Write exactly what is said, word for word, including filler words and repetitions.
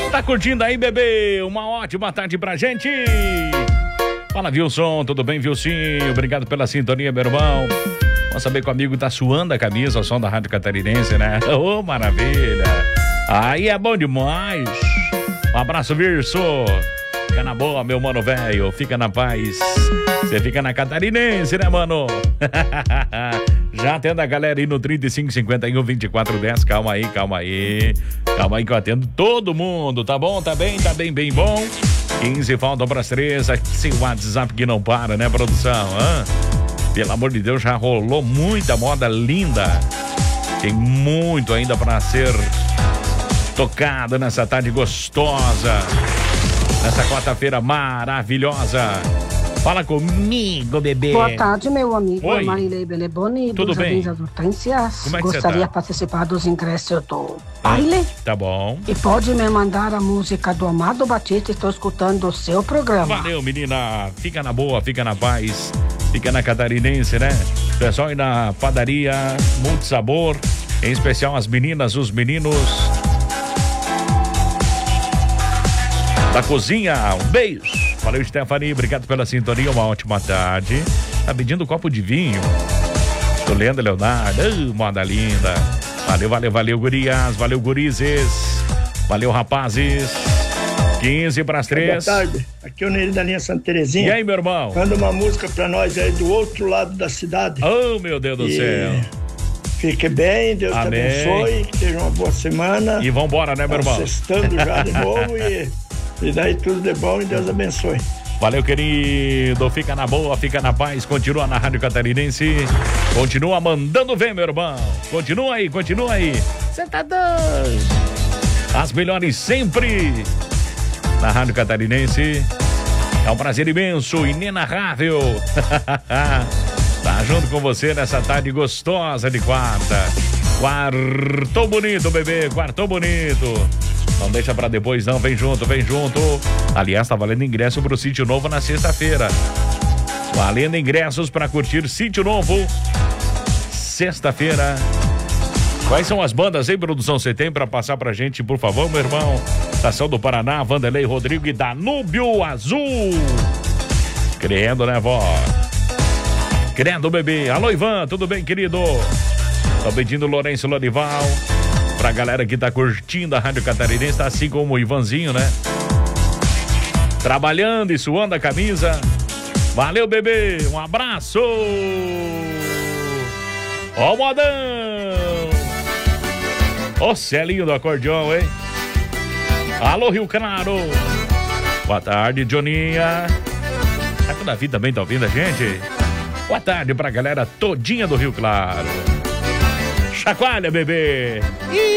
Tá curtindo aí, bebê? Uma ótima tarde pra gente. Fala, Wilson, tudo bem, Wilson? Obrigado pela sintonia, meu irmão. Vamos saber que o amigo tá suando a camisa, o som da Rádio Catarinense, né? Ô, oh, maravilha. Aí é bom demais. Um abraço, Wilson. Fica na boa, meu mano velho. Fica na paz. Você fica na Catarinense, né, mano? Já atendo a galera aí no trinta e cinco, cinquenta e um, vinte e quatro, dez. Calma aí, calma aí. Calma aí que eu atendo todo mundo, tá bom? Tá bem, tá bem, bem bom. quinze faltam pras três. Esse WhatsApp que não para, né, produção? Hã? Pelo amor de Deus, já rolou muita moda linda. Tem muito ainda pra ser tocado nessa tarde gostosa. Nessa quarta-feira maravilhosa. Fala comigo, bebê. Boa tarde, meu amigo. Oi. Marilei Beleboni, Tudo dos bem? Jardins das Hortênsias. Como é que você Gostaria tá? de participar dos ingressos do baile. Tá bom. E pode me mandar a música do Amado Batista. Estou escutando o seu programa. Valeu, menina. Fica na boa, fica na paz. Fica na Catarinense, né? Pessoal, e na padaria Multisabor. Em especial as meninas, os meninos da cozinha. Um beijo. Valeu, Stephanie. Obrigado pela sintonia. Uma ótima tarde. Tá pedindo um copo de vinho. Tô lendo, Leonardo. Uh, moda linda. Valeu, valeu, valeu, gurias. Valeu, gurizes. Valeu, rapazes. quinze para as três. Boa tarde. Aqui é o Nery da linha Santa Terezinha. E aí, meu irmão? Manda uma música pra nós aí do outro lado da cidade. Oh, meu Deus do e... céu. Fique bem, Deus Amém. te abençoe, que seja uma boa semana. E vambora, né, meu irmão? Sextando já de novo e, e daí tudo de bom e Deus abençoe. Valeu, querido. Fica na boa, fica na paz. Continua na Rádio Catarinense. Continua mandando ver, meu irmão. Continua aí, continua aí. Você tá doido. As melhores sempre na Rádio Catarinense. É um prazer imenso, inenarrável. Tá junto com você nessa tarde gostosa de quarta. Quartou bonito, bebê, quartou bonito. Não deixa pra depois não, vem junto, vem junto. Aliás, tá valendo ingresso pro Sítio Novo na sexta-feira. Valendo ingressos pra curtir Sítio Novo. Sexta-feira. Quais são as bandas aí, produção, você tem pra passar pra gente, por favor, meu irmão? Estação do Paraná, Vanderlei Rodrigo e Danúbio Azul. Crendo, né, vó? Crendo, bebê. Alô, Ivan, tudo bem, querido? Tô pedindo Lourenço Lorival. Pra galera que tá curtindo a Rádio Catarinense, tá assim como o Ivanzinho, né? Trabalhando e suando a camisa. Valeu, bebê. Um abraço. Ó o modão. Ó o Celinho do acordeão, hein? Alô, Rio Claro. Boa tarde, Joninha. A toda a vida também tá ouvindo a gente? Boa tarde pra galera todinha do Rio Claro. Chacoalha, bebê. Ih!